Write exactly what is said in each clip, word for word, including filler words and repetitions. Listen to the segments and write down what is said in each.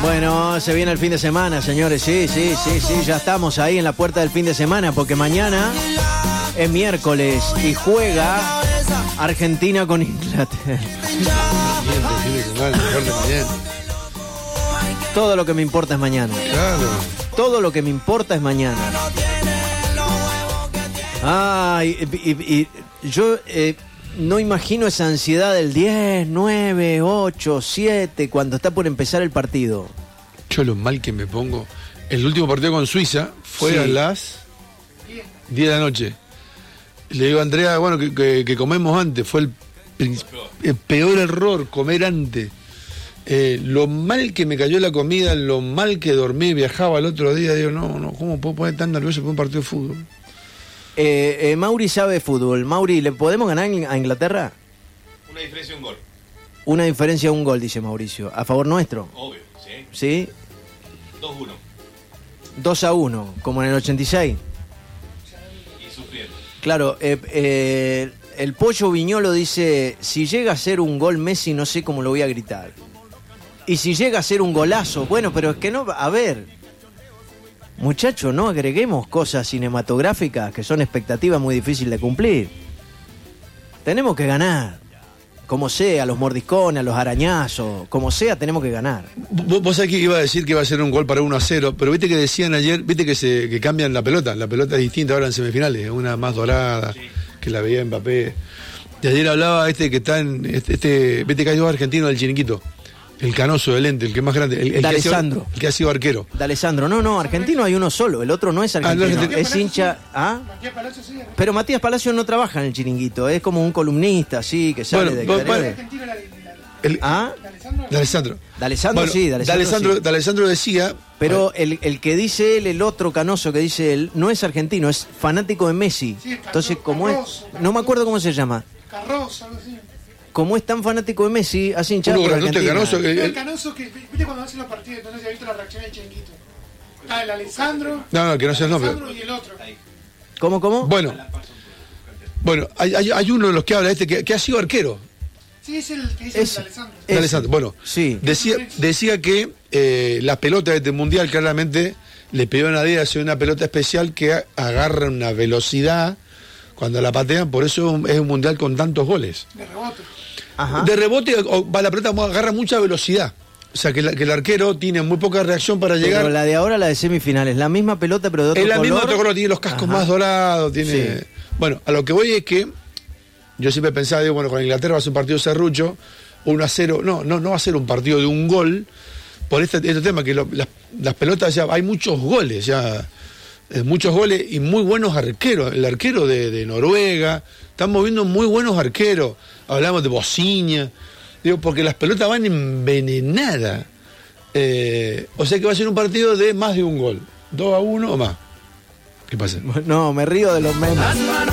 Bueno, se viene el fin de semana, señores. Sí, sí, sí, sí. Ya estamos ahí en la puerta del fin de semana porque mañana es miércoles y juega Argentina con Inglaterra. Todo lo que me importa es mañana. Claro. Todo lo que me importa es mañana. Ay, y, y, y yo eh, no imagino esa ansiedad del diez, nueve, ocho, siete cuando está por empezar el partido. Yo lo mal que me pongo. El último partido con Suiza fue sí. a las diez de la noche. Le digo a Andrea, bueno, que, que, que comemos antes. Fue el, el, el peor error, comer antes. Eh, lo mal que me cayó la comida, lo mal que dormí, viajaba el otro día. Digo, no, no, ¿cómo puedo poner tan nervioso por un partido de fútbol? Eh, eh, Mauri sabe fútbol. Mauri, ¿le podemos ganar a Inglaterra? Una diferencia de un gol. Una diferencia de un gol, dice Mauricio. ¿A favor nuestro? Obvio, sí. ¿Sí? dos uno. dos a uno, como en el ochenta y seis. Y sufriendo. Claro, eh, eh, el Pollo Viñolo dice, si llega a ser un gol Messi, no sé cómo lo voy a gritar. Y si llega a ser un golazo, bueno, pero es que no, a ver, muchachos, no agreguemos cosas cinematográficas que son expectativas muy difíciles de cumplir. Tenemos que ganar, como sea, los mordiscones, los arañazos, como sea, tenemos que ganar. Vos, vos sabés que iba a decir que iba a ser un gol para uno a cero, pero viste que decían ayer, viste que se que cambian la pelota, la pelota es distinta ahora en semifinales, una más dorada, sí, que la veía Mbappé. Y ayer hablaba este que está en, este, este viste que hay dos argentinos del Chiringuito. El canoso de lente, el que es más grande. El, el, de que, ha sido, el que ha sido arquero. De Alessandro. No, no, argentino hay uno solo. El otro no es argentino. Ah, no, es, es hincha. ¿Ah? Matías Palacio, sí, pero Matías Palacio no trabaja en el Chiringuito. Es como un columnista, así, que sale bueno, de bueno, bueno. El, ¿Ah? De Alessandro. De Alessandro, bueno, sí. De Alessandro, sí. De Alessandro decía. Pero el, el que dice él, el otro canoso que dice él, no es argentino, es fanático de Messi. Sí, Entonces, como es. No me acuerdo cómo se llama. Carros, algo así. Como es tan fanático de Messi, hace hinchada por Argentina. Canoso, que, el Canoso que, viste cuando hacen los partidos, entonces ya viste la reacción del Chiringuito. Ah, el Alessandro. No, no, que no sea el nombre. Y el otro. ¿Cómo, cómo? Bueno, bueno, hay, hay, hay uno de los que habla, este, que, que ha sido arquero. Sí, es el que dice es, el Alessandro. Es, Alessandro. Bueno, sí. decía, decía que eh, la pelota de este mundial claramente le pidió a Nadia hacer una pelota especial que agarra una velocidad cuando la patean, por eso es un mundial con tantos goles. De rebote. Ajá. De rebote va la pelota, agarra mucha velocidad. O sea que, la, que el arquero tiene muy poca reacción para llegar. Pero la de ahora, la de semifinales, la misma pelota pero de otro color. Es la color. misma de otro color, tiene los cascos Ajá. más dorados, tiene. Sí. Bueno, a lo que voy es que yo siempre pensaba, digo, bueno, con Inglaterra va a ser un partido serrucho, uno a cero. No, no, no va a ser un partido de un gol. Por este, este tema, que lo, las, las pelotas ya, hay muchos goles, ya. Eh, muchos goles y muy buenos arqueros. El arquero de, de Noruega, estamos viendo muy buenos arqueros. Hablamos de Bociña, digo, porque las pelotas van envenenadas. Eh, o sea que va a ser un partido de más de un gol, dos a uno o más. ¿Qué pasa? No, me río de los memes.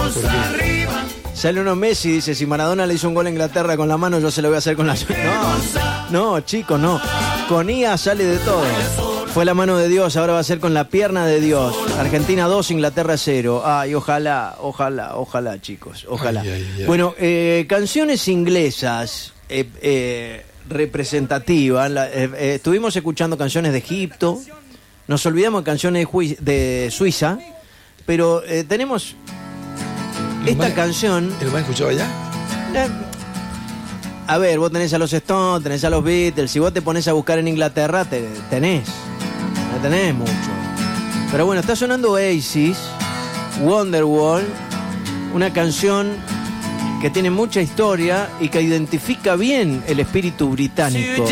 Sale uno Messi y dice, si Maradona le hizo un gol a Inglaterra con la mano, yo se lo voy a hacer con la... No, no, chicos, no. Con I A sale de todo. Fue la mano de Dios, ahora va a ser con la pierna de Dios. Argentina dos, Inglaterra cero. Ay, ojalá, ojalá, ojalá, chicos, ojalá. Ay, ay, ay. Bueno, eh, canciones inglesas eh, eh, representativas. La, eh, eh, estuvimos escuchando canciones de Egipto, nos olvidamos de canciones de, de Suiza, pero eh, tenemos esta más, canción... ¿El más escuchado allá? Eh, a ver, vos tenés a los Stones, tenés a los Beatles, si vos te pones a buscar en Inglaterra, te, tenés. No tenés mucho. Pero bueno, está sonando Oasis, Wonderwall, una canción que tiene mucha historia y que identifica bien el espíritu británico.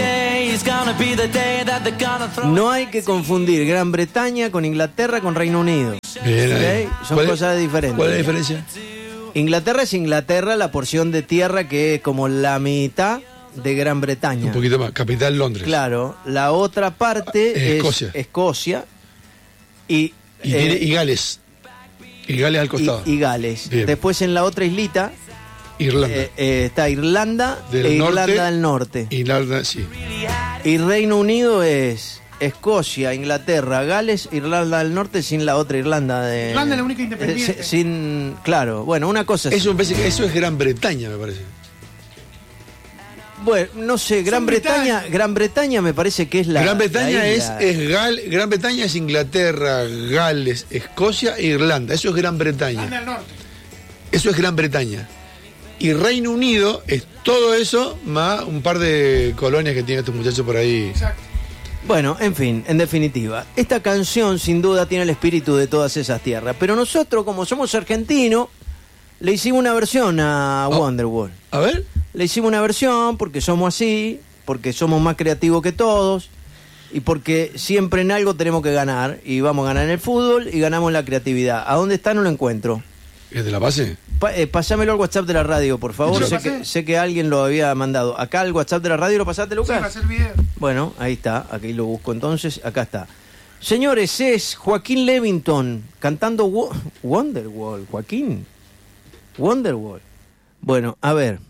No hay que confundir Gran Bretaña con Inglaterra con Reino Unido. Bien, ¿Okay? Son cosas es, diferentes. ¿Cuál es la diferencia? Inglaterra es Inglaterra, la porción de tierra que es como la mitad de Gran Bretaña. Un poquito más, capital Londres. Claro, la otra parte es es Escocia. Escocia y, y, eh, y Gales. Y Gales al costado. Y, y Gales. Bien. Después en la otra islita Irlanda. Eh, eh, está Irlanda del e norte, Irlanda del Norte. Irlanda, sí. Y Reino Unido es Escocia, Inglaterra, Gales, Irlanda del Norte sin la otra Irlanda de... Irlanda es la única independiente. Eh, sin, claro, bueno, una cosa eso, es, eso es Gran Bretaña, me parece. Bueno, no sé, Gran Son Bretaña, Bretaña. Gran Bretaña me parece que es la. Gran Bretaña la es, isla. es Gal, Gran Bretaña es Inglaterra, Gales, Escocia e Irlanda. Eso es Gran Bretaña. Anda al norte. Eso es Gran Bretaña. Y Reino Unido es todo eso más un par de colonias que tienen estos muchachos por ahí. Exacto. Bueno, en fin, en definitiva, esta canción sin duda tiene el espíritu de todas esas tierras. Pero nosotros, como somos argentinos, le hicimos una versión a Oh. Wonderwall. A ver. Le hicimos una versión porque somos así, porque somos más creativos que todos y porque siempre en algo tenemos que ganar. Y vamos a ganar en el fútbol y ganamos en la creatividad. ¿A dónde está? No lo encuentro. ¿Que te la pase? Pa eh, pasámelo al WhatsApp de la radio, por favor. ¿Yo lo Sé pasé? que, sé que alguien lo había mandado. Acá al WhatsApp de la radio, ¿lo pasaste, Sí, Lucas? para hacer video. Bueno, ahí está, aquí lo busco entonces, acá está. Señores, es Joaquín Levington cantando Wo- Wonderwall, Joaquín. Wonderwall. Bueno, a ver.